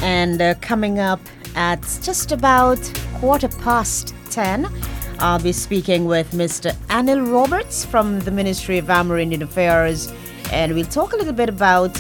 And coming up at just about 10:15, I'll be speaking with Mr. Anil Roberts from the Ministry of Amerindian Affairs, and we'll talk a little bit about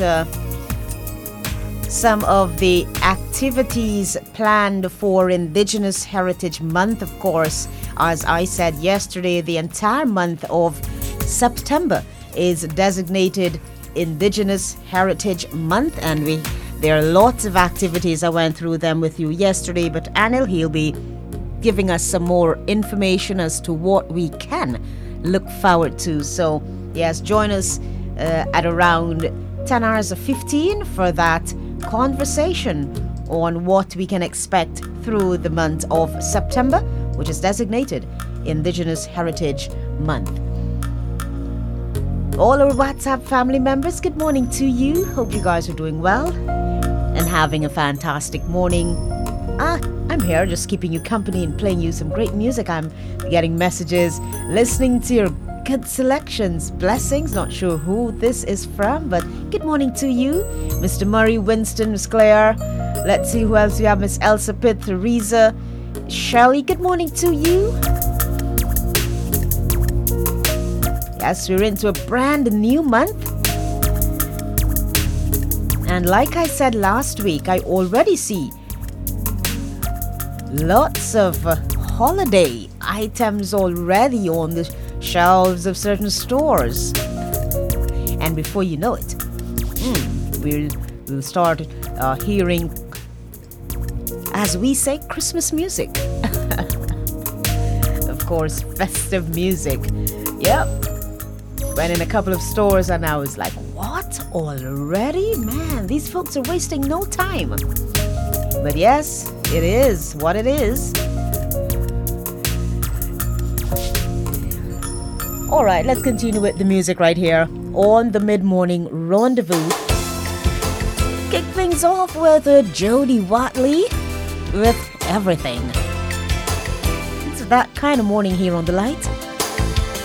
some of the activities planned for Indigenous Heritage Month. Of course, as I said yesterday, the entire month of September is designated Indigenous Heritage Month, and there are lots of activities. I went through them with you yesterday, but Anil, he'll be giving us some more information as to what we can look forward to. So yes, join us at around 10:15 for that conversation on what we can expect through the month of September, which is designated Indigenous Heritage Month. All our WhatsApp family members, good morning to you. Hope you guys are doing well and having a fantastic morning. I'm here just keeping you company and playing you some great music. I'm getting messages, listening to your good selections. Blessings, not sure who this is from, but good morning to you. Mr. Murray, Winston, Miss Claire. Let's see who else we have. Miss Elsa Pitt, Theresa, Shelley, good morning to you. Yes, we're into a brand new month. And like I said last week, I already see lots of holiday items already on the shelves of certain stores. And before you know it, we'll start hearing, as we say, Christmas music. Of course, festive music. Yep. Went in a couple of stores and I was like, what? Already? Man, these folks are wasting no time. But yes, it is what it is. Alright, let's continue with the music right here on the Mid-Morning Rendezvous. Kick things off with Jody Watley with Everything. It's that kind of morning here on The Light.